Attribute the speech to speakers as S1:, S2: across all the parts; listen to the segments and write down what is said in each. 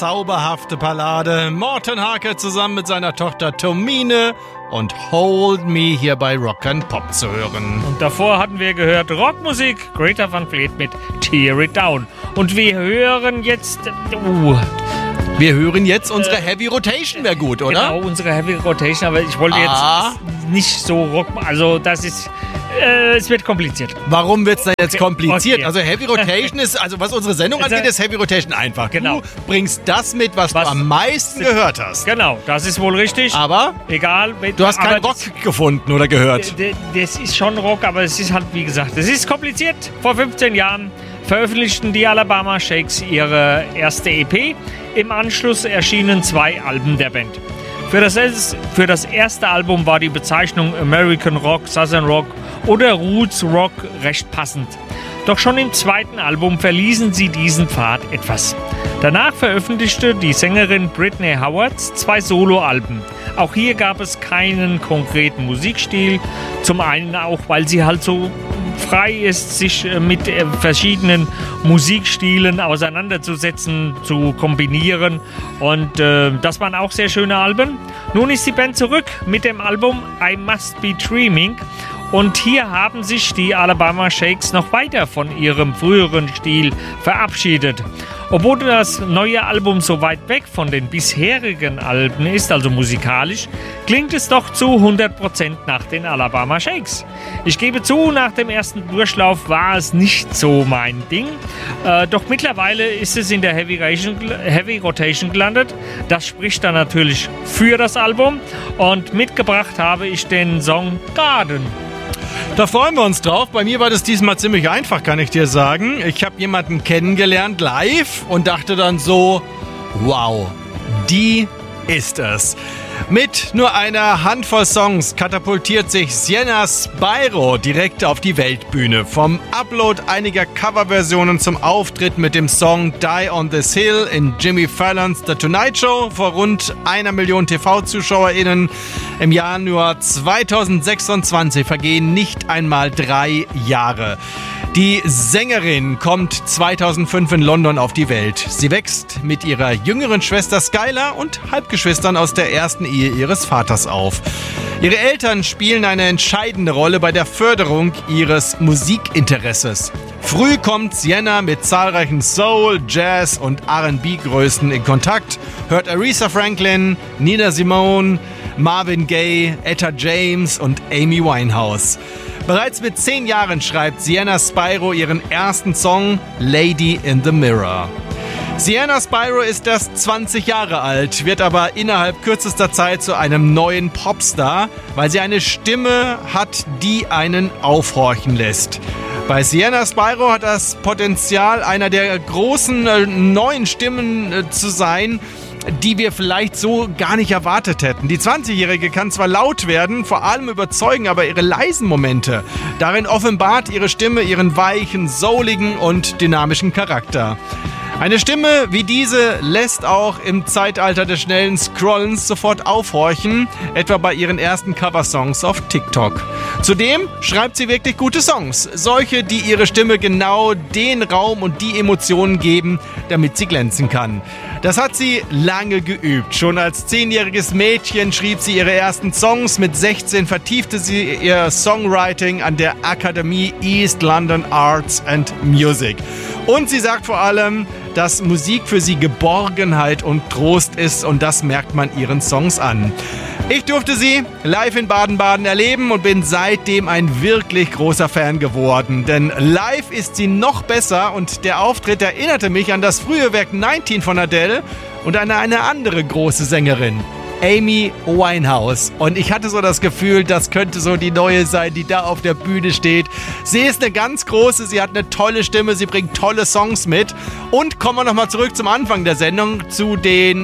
S1: Zauberhafte Ballade. Morten Harke zusammen mit seiner Tochter Tomine und Hold Me hier bei Rock & Pop zu hören.
S2: Und davor hatten wir gehört Rockmusik, Greta Van Fleet mit Tear It Down. Und wir hören jetzt...
S1: Wir hören jetzt unsere Heavy Rotation, wäre gut, oder?
S2: Genau, unsere Heavy Rotation, aber ich wollte jetzt nicht so Rock... Also das ist... es wird kompliziert.
S1: Warum wird es denn jetzt kompliziert?
S2: Okay.
S1: Also Heavy Rotation ist, also was unsere Sendung angeht, ist Heavy Rotation einfach.
S2: Genau.
S1: Du bringst das mit, was du am meisten gehört hast.
S2: Genau, das ist wohl richtig.
S1: Aber
S2: egal.
S1: Du hast keinen Rock gefunden oder gehört.
S2: Das ist schon Rock, aber es ist halt, wie gesagt, es ist kompliziert. Vor 15 Jahren veröffentlichten die Alabama Shakes ihre erste EP. Im Anschluss erschienen 2 Alben der Band. Für das erste Album war die Bezeichnung American Rock, Southern Rock oder Roots Rock recht passend. Doch schon im zweiten Album verließen sie diesen Pfad etwas. Danach veröffentlichte die Sängerin Brittany Howard 2 Soloalben. Auch hier gab es keinen konkreten Musikstil. Zum einen auch, weil sie halt so frei ist, sich mit verschiedenen Musikstilen auseinanderzusetzen, zu kombinieren. Und das waren auch sehr schöne Alben. Nun ist die Band zurück mit dem Album I Must Be Dreaming. Und hier haben sich die Alabama Shakes noch weiter von ihrem früheren Stil verabschiedet. Obwohl das neue Album so weit weg von den bisherigen Alben ist, also musikalisch, klingt es doch zu 100% nach den Alabama Shakes. Ich gebe zu, nach dem ersten Durchlauf war es nicht so mein Ding. Doch mittlerweile ist es in der Heavy Rotation gelandet. Das spricht dann natürlich für das Album. Und mitgebracht habe ich den Song Garden.
S1: Da freuen wir uns drauf. Bei mir war das diesmal ziemlich einfach, kann ich dir sagen. Ich habe jemanden kennengelernt live und dachte dann so, wow, die ist es. Mit nur einer Handvoll Songs katapultiert sich Sienna Spyro direkt auf die Weltbühne. Vom Upload einiger Coverversionen zum Auftritt mit dem Song Die on This Hill in Jimmy Fallons The Tonight Show vor rund 1 Million TV-ZuschauerInnen im Januar 2026 vergehen nicht einmal 3 Jahre. Die Sängerin kommt 2005 in London auf die Welt. Sie wächst mit ihrer jüngeren Schwester Skylar und Halbgeschwistern aus der ersten Ehe ihres Vaters auf. Ihre Eltern spielen eine entscheidende Rolle bei der Förderung ihres Musikinteresses. Früh kommt Sienna mit zahlreichen Soul-, Jazz- und R&B-Größen in Kontakt, hört Aretha Franklin, Nina Simone, Marvin Gaye, Etta James und Amy Winehouse. Bereits mit 10 Jahren schreibt Sienna Spyro ihren ersten Song Lady in the Mirror. Sienna Spyro ist erst 20 Jahre alt, wird aber innerhalb kürzester Zeit zu einem neuen Popstar, weil sie eine Stimme hat, die einen aufhorchen lässt. Bei Sienna Spyro hat das Potenzial, einer der großen neuen Stimmen zu sein, die wir vielleicht so gar nicht erwartet hätten. Die 20-Jährige kann zwar laut werden, vor allem überzeugen, aber ihre leisen Momente. Darin offenbart ihre Stimme ihren weichen, souligen und dynamischen Charakter. Eine Stimme wie diese lässt auch im Zeitalter des schnellen Scrollens sofort aufhorchen, etwa bei ihren ersten Coversongs auf TikTok. Zudem schreibt sie wirklich gute Songs, solche, die ihre Stimme genau den Raum und die Emotionen geben, damit sie glänzen kann. Das hat sie lange geübt. Schon als 10-jähriges Mädchen schrieb sie ihre ersten Songs. Mit 16 vertiefte sie ihr Songwriting an der Akademie East London Arts and Music. Und sie sagt vor allem, dass Musik für sie Geborgenheit und Trost ist, und das merkt man ihren Songs an. Ich durfte sie live in Baden-Baden erleben und bin seitdem ein wirklich großer Fan geworden. Denn live ist sie noch besser und der Auftritt erinnerte mich an das frühe Werk 19 von Adele und an eine andere große Sängerin, Amy Winehouse. Und ich hatte so das Gefühl, das könnte so die neue sein, die da auf der Bühne steht. Sie ist eine ganz große, sie hat eine tolle Stimme, sie bringt tolle Songs mit. Und kommen wir nochmal zurück zum Anfang der Sendung, zu den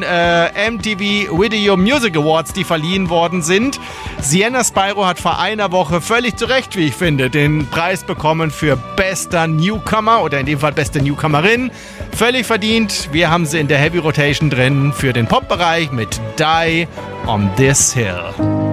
S1: MTV Video Music Awards, die verliehen worden sind. Sienna Spyro hat vor einer Woche völlig zu Recht, wie ich finde, den Preis bekommen für bester Newcomer oder in dem Fall beste Newcomerin. Völlig verdient. Wir haben sie in der Heavy Rotation drin für den Pop-Bereich mit Die on This Hill.